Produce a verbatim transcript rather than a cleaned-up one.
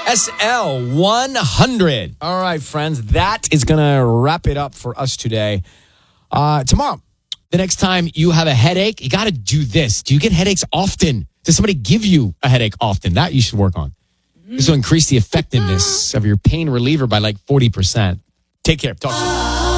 S L one hundred. All right, friends, that is going to wrap it up for us today. Uh, tomorrow, the next time you have a headache, you got to do this. Do you get headaches often? Does somebody give you a headache often? That you should work on. This will increase the effectiveness of your pain reliever by like forty percent. Take care. Talk to you.